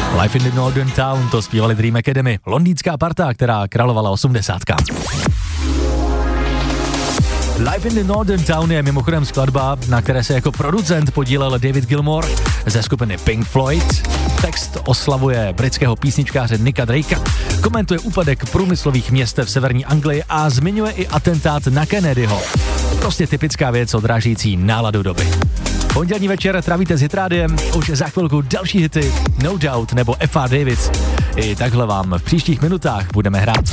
Life in the Northern Town, to zpívali Dream Academy, londýnská parta, která královala 80. Life in the Northern Town je mimochodem skladba, na které se jako producent podílel David Gilmour ze skupiny Pink Floyd. Text oslavuje britského písničkáře Nicka Drakea, komentuje úpadek průmyslových měst v severní Anglii a zmiňuje i atentát na Kennedyho. Prostě typická věc odrážící náladu doby. Pondělní večer trávíte s Hitrádiem, už za chvilku další hity, No Doubt nebo F.R. Davids. I takhle vám v příštích minutách budeme hrát.